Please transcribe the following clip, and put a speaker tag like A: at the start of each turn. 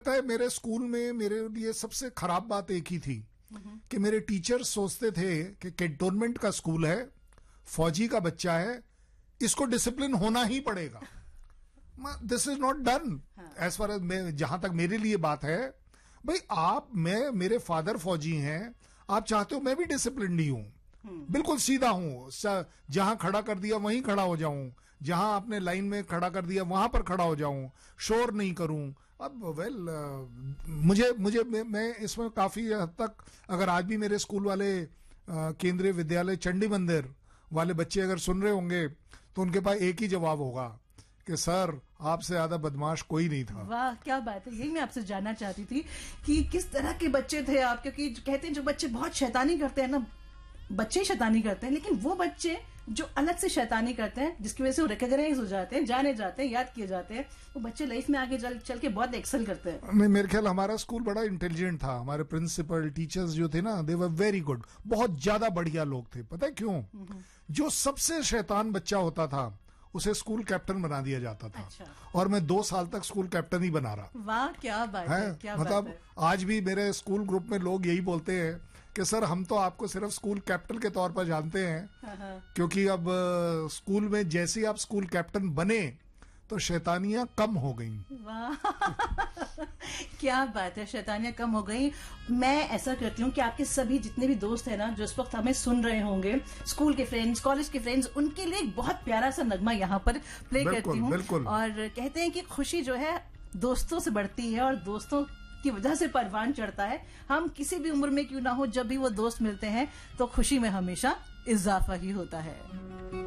A: पता है, मेरे स्कूल में मेरे लिए सबसे खराब बात एक ही थी कि मेरे टीचर सोचते थे कि कैंटोनमेंट का स्कूल है, फौजी का बच्चा है, इसको डिसिप्लिन होना ही पड़ेगा। This is not done as far as जहां तक मेरे लिए बात है। भाई मेरे फादर फौजी हैं, आप चाहते हो मैं भी डिसिप्लिन ही हूं, बिल्कुल सीधा हूं, जहां खड़ा कर दिया वहीं खड़ा हो जाऊं, जहां आपने लाइन में खड़ा कर दिया वहां पर खड़ा हो जाऊं, शोर नहीं करूं। अब मैं इसमें काफी हद तक, अगर आज भी मेरे स्कूल वाले केंद्रीय विद्यालय चंडी मंदिर वाले बच्चे अगर सुन रहे होंगे तो उनके पास एक ही जवाब होगा कि सर आपसे ज्यादा बदमाश कोई नहीं था।
B: वाह क्या बात है, यही मैं आपसे जानना चाहती थी कि किस तरह के बच्चे थे आप, क्योंकि कहते हैं जो बच्चे बहुत शैतानी करते हैं ना, बच्चे शैतानी करते हैं, लेकिन वो बच्चे जो अलग से शैतानी करते हैं जिसकी वजह से वो रिकॉग्नाइज हो जाते हैं, जाने जाते हैं, याद किए जाते हैं, वो बच्चे लाइफ में आगे चल के बहुत एक्सेल करते हैं।
A: मेरे ख्याल हमारा स्कूल बड़ा इंटेलिजेंट था, हमारे प्रिंसिपल टीचर्स जो थे ना, दे वर वेरी गुड, बहुत ज्यादा बढ़िया लोग थे। पता है क्यों? जो सबसे शैतान बच्चा होता था उसे स्कूल कैप्टन बना दिया जाता था।
B: अच्छा।
A: और मैं 2 साल तक स्कूल कैप्टन ही बना रहा।
B: वाह क्या बात है, क्या
A: मतलब
B: बात है।
A: आज भी मेरे स्कूल ग्रुप में लोग यही बोलते हैं कि सर हम तो आपको सिर्फ स्कूल कैप्टन के तौर पर जानते हैं, क्योंकि अब स्कूल में जैसे ही आप स्कूल कैप्टन बने तो शैतानियां कम हो गई।
B: वाह क्या बात है, शैतानियां कम हो गई। मैं ऐसा करती हूँ कि आपके सभी जितने भी दोस्त हैं ना, जो इस वक्त हमें सुन रहे होंगे, स्कूल के फ्रेंड्स, कॉलेज के फ्रेंड्स, उनके लिए एक बहुत प्यारा सा नगमा यहाँ पर प्ले करती हूँ। और कहते हैं कि खुशी जो है दोस्तों से बढ़ती है और दोस्तों की वजह से परवान चढ़ता है। हम किसी भी उम्र में क्यों ना हो, जब भी वो दोस्त मिलते हैं तो खुशी में हमेशा इजाफा ही होता है।